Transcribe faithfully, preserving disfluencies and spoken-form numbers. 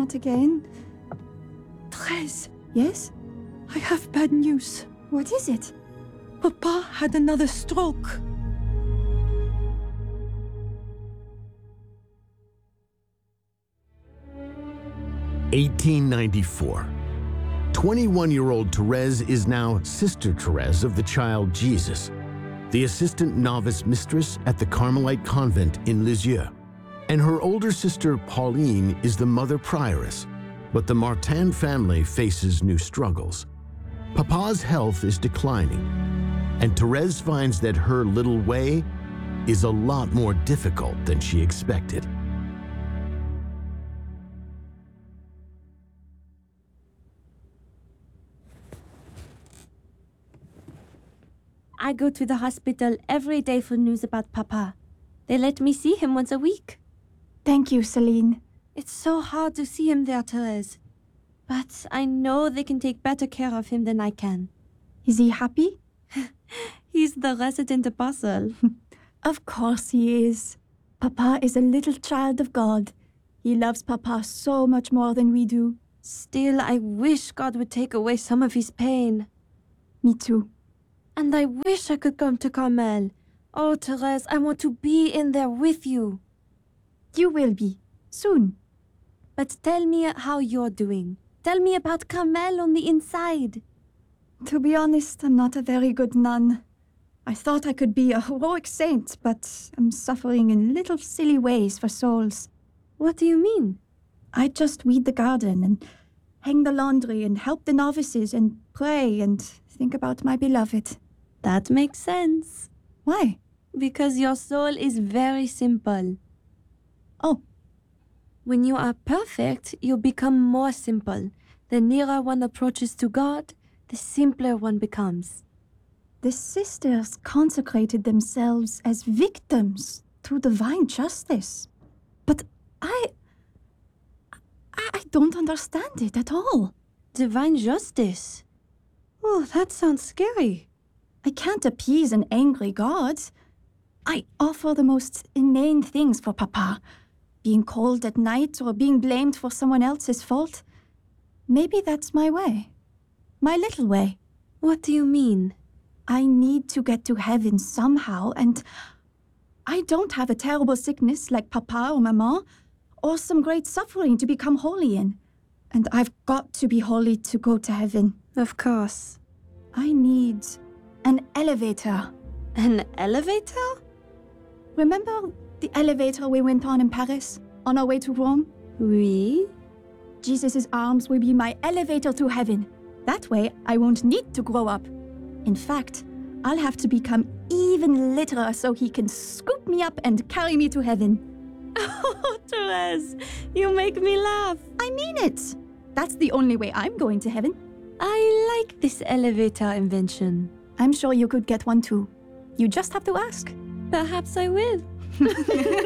not again. Therese, Yes? I have bad news. What is it? Papa had another stroke. eighteen ninety-four. twenty-one-year-old Therese is now Sister Therese of the Child Jesus, the assistant novice mistress at the Carmelite convent in Lisieux. And her older sister Pauline is the mother prioress, but the Martin family faces new struggles. Papa's health is declining, and Therese finds that her little way is a lot more difficult than she expected. I go to the hospital every day for news about Papa. They let me see him once a week. Thank you, Celine. It's so hard to see him there, Therese. But I know they can take better care of him than I can. Is he happy? He's the resident apostle. Of course he is. Papa is a little child of God. He loves Papa so much more than we do. Still, I wish God would take away some of his pain. Me too. And I wish I could come to Carmel. Oh, Therese, I want to be in there with you. You will be. Soon. But tell me how you're doing. Tell me about Carmel on the inside. To be honest, I'm not a very good nun. I thought I could be a heroic saint, but I'm suffering in little silly ways for souls. What do you mean? I just weed the garden and hang the laundry and help the novices and pray and think about my beloved. That makes sense. Why? Because your soul is very simple. Oh. When you are perfect, you become more simple. The nearer one approaches to God, the simpler one becomes. The sisters consecrated themselves as victims to divine justice. But I... I don't understand it at all. Divine justice? Oh, that sounds scary. I can't appease an angry God. I offer the most inane things for Papa. Being cold at night or being blamed for someone else's fault. Maybe that's my way. My little way. What do you mean? I need to get to heaven somehow, and I don't have a terrible sickness like Papa or Mama, or some great suffering to become holy in. And I've got to be holy to go to heaven. Of course. I need an elevator. An elevator? Remember the elevator we went on in Paris, on our way to Rome? Oui. Jesus' arms will be my elevator to heaven. That way, I won't need to grow up. In fact, I'll have to become even littler so he can scoop me up and carry me to heaven. Oh, Therese, you make me laugh. I mean it. That's the only way I'm going to heaven. I like this elevator invention. I'm sure you could get one too. You just have to ask. Perhaps I will.